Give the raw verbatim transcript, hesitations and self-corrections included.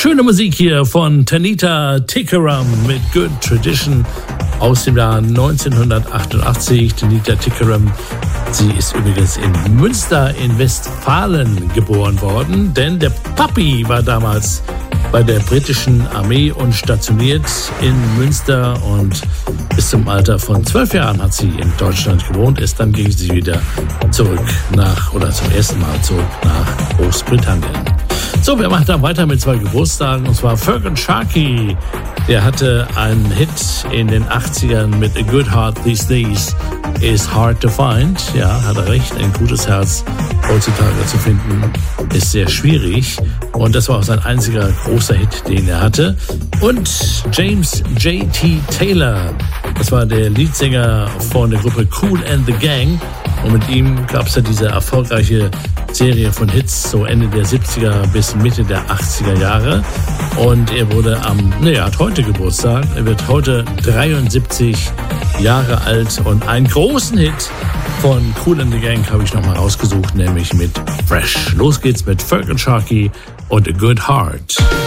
Schöne Musik hier von Tanita Tikaram mit Good Tradition aus dem Jahr neunzehnhundertachtundachtzig. Tanita Tikaram, sie ist übrigens in Münster in Westfalen geboren worden, denn der Papi war damals bei der britischen Armee und stationiert in Münster, und bis zum Alter von zwölf Jahren hat sie in Deutschland gewohnt. Ist dann ging sie wieder zurück nach, oder zum ersten Mal zurück nach Großbritannien. So, wir machen dann weiter mit zwei Geburtstagen, und zwar Fergus Sharkey. Der hatte einen Hit in den achtzigern mit A Good Heart These Days is Hard to Find. Ja, hat er recht, ein gutes Herz heutzutage zu finden ist sehr schwierig. Und das war auch sein einziger großer Hit, den er hatte. Und James J T Taylor, das war der Leadsänger von der Gruppe Kool and the Gang. Und mit ihm gab es ja diese erfolgreiche Serie von Hits, so Ende der siebziger bis Mitte der achtziger Jahre. Und er wurde am, ne, er hat heute Geburtstag. Er wird heute dreiundsiebzig Jahre alt, und einen großen Hit von Kool and the Gang habe ich nochmal rausgesucht, nämlich mit Fresh. Los geht's mit Fergus Sharkey und A Good Heart.